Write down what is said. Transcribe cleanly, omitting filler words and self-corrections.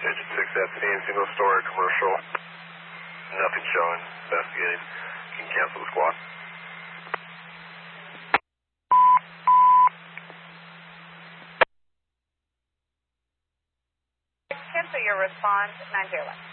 Engine 6 at single story commercial. Nothing showing. Investigating. Can cancel the squawk. Cancel your response, 901.